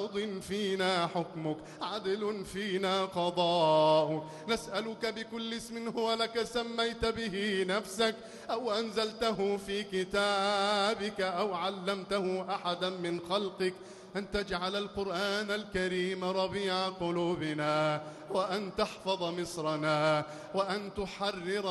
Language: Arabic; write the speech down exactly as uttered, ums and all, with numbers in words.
ماض فينا حكمك عدل فينا قضاؤك. نسألك بكل اسم هو لك سميت به نفسك أو أنزلته في كتابك أو علمته أحدا من خلقك أن تجعل القرآن الكريم ربيع قلوبنا، وأن تحفظ مصرنا، وأن تحرر